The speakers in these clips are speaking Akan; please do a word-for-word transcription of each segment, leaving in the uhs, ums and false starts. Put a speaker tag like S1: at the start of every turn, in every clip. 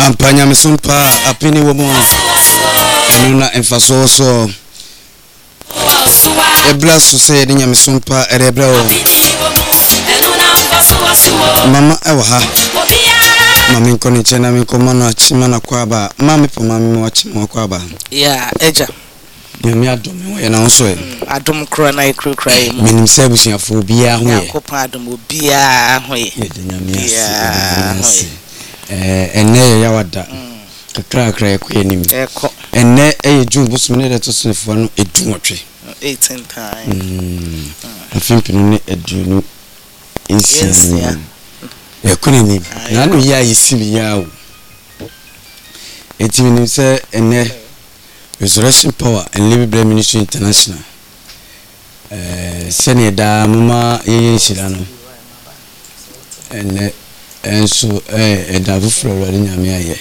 S1: Ampanya misumpa apini womo enuna emfaso so ebla so say nya misumpa erebra o mama ewa ha mama nkoni chena mi komano achima na kwaba mama po mama mo achima kwaba
S2: ya eja
S1: nyame adom we na so e
S2: adom kro na ikru krai
S1: minim se busiafo bia ho ye
S2: yakopon adom bia ho ye
S1: nyame asi eh ene ya wada kakra kakra ekwe nim
S2: eko
S1: ene eye jun bosome ne to senfo no edu otwe
S2: eighteen time
S1: mm afimpinu ne edunu insia ekwe nim na no ya yisibi ya o eti minim se ene Resurrection Power and Living Ministry International eh sene da mama ye shirano ene enso eh edavu flora nyame aye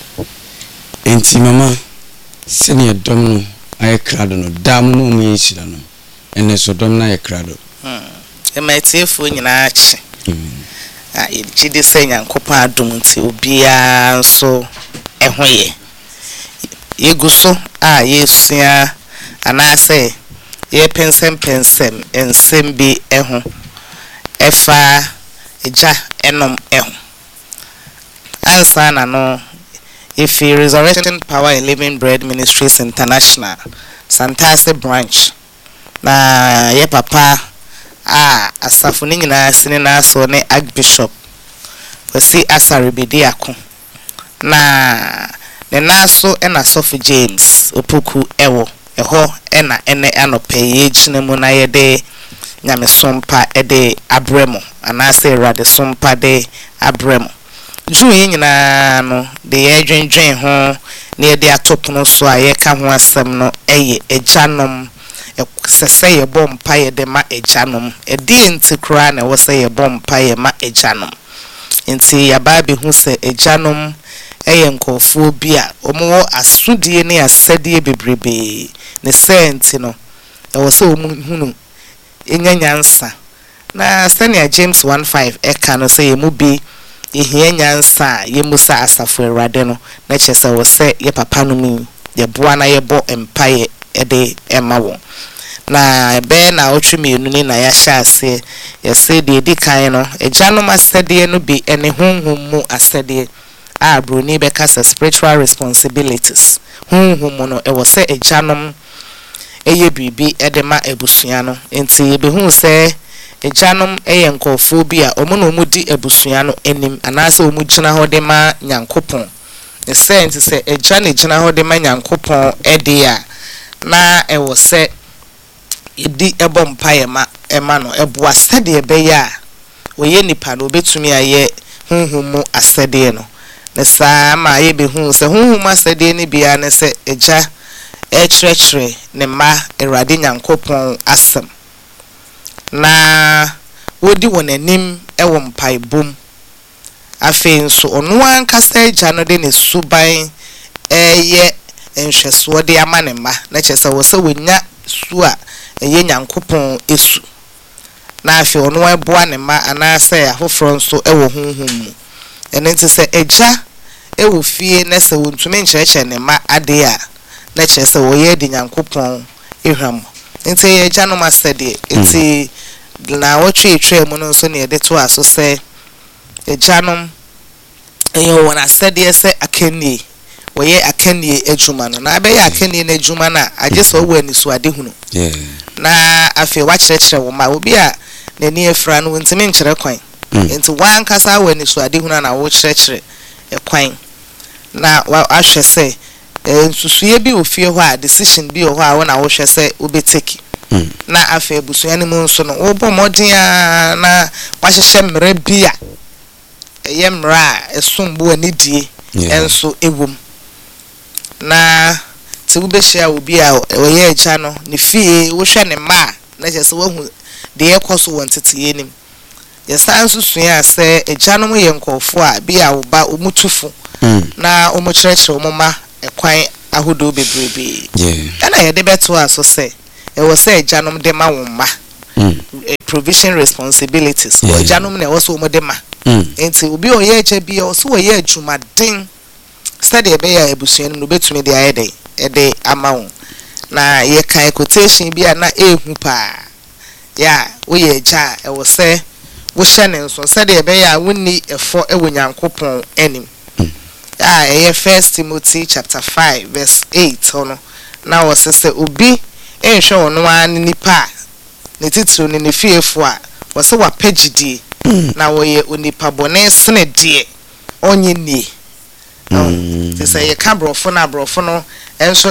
S1: enti mama sene dom no aye krado no da mu no ye shirano ene so dom na aye krado
S2: hmm e maitiefo nyina achi ah ye chide senya nkopon adom nti obia nso ehoye yeguso a yesia anase ye pensem pensem ensem bi eho efa eja enom eho ansa na no if Resurrection Power and Living Bread Ministries International Santase branch na ye papa a asafo ni nyina sine na so ne archbishop wasi asaribedi ako na Nena so ena Sophie James opoku ewo eho ena ene anope ye chinemu na yede nyame sompa ede abremo anase rade sompa de abremo ju ye nyina no de ye dwendwen ho na yede atopono so aye ka ho asem no eye ejanom sese ye bompa ye de ma ejanom edi enti kra na wo se ye bompa ye ma ejanom enti ya ba bi hu se ejanom eye nkofo bia omo asudie ne asadie bebrebe ne senti no e wo se omu hunu enyanyansa na senior James one five eka no se yemu bi ehia nyansa yemu sa asafo erade no na chese wo se ye papa no mi ye boa na ye bo empire ede emawo na ebe na otwemi enu ni na ya sha ase ye se de di kan no ejanom asadie no bi ene honhom mu asadie a broni beka sa spiritual responsibilities honhom no e wo se ejanom eye bibi edema ebusua no enti ebehu se ejanom eye nkofo bi a omo no mudi ebusua no enim anase omu gina ho de ma nyankopon e se enti se eja na gina ho de ma nyankopon ede a na e wo se edi ebo mpaye ma ema no ebo asade ebe ya oye nipa no betumi aye honhom asade no ne sa ma ye behu se honhom asade ne bia ne se eja e chrekre ne ma erade nyankopon asem na wodi wonanim e wo mpai bom afi nso ono ankasa eja no de ne suban eye enhweso de ama ne ma na chese wo se wonya su a eye nyankopon esu na afi ono eboa ne ma anase afoforo nso e wo honhom mu ene nti se eja e wo fie na se wontumi nchereche ne ma ade a na chese wo ye de nyankopon ehwam nti eja no masede enti na wotwe etwe mu no nso ne de to aso se eja no eyo wona sede se akeni wo ye akeni ejuma no na be ye akeni na ejuma na age so wo ani so ade hunu
S1: yeah
S2: na afi wa kyerɛkyerɛ wo ma obi a n'ani efra no ntimi nkyerɛ kwan enti wan kasa wo ani so ade hunu na wo kyerɛkyerɛ ekwan na wa ahwɛ sɛ nsusuye bi ofie hɔ a decision bi hɔ a wo na wo hwɛ sɛ obeteki na afi ebusuya ne mu nso no wo bɔ modin a na wahyehyɛ mmere bi a eye mmere a esombo ani die enso ewom na ti wo behia obi a oye eja no ne fie wo hwɛ ne ma na kyese wo hu de ekoso won tete nim ye san susua ase eja no ye nkofo a bi a wo ba omutufu na omukyerɛkyerɛ wo ma ekwan ahodo bebrebe yeah ana ye de beto aso se e wo se eja no de ma wo ma provision responsibilities o eja no na wo so mo de ma enti obi oye eja bi o so oye adwumaden study be ya ebusua no betumi de ayede e de amawo na ye kan quotation bi na ehu pa ya wo ye ja e wo se wo hye ne nso study be ya wonni efo e wo Nyankopon anim ah eh First Timothy chapter five verse eight ono na wo se se obi enhwe wono an nipa ne titru ne ne fiefo a wo se wa pagidi na wo ye onipa bone sene de onye ni no se se ye ka brofo na brofo no enso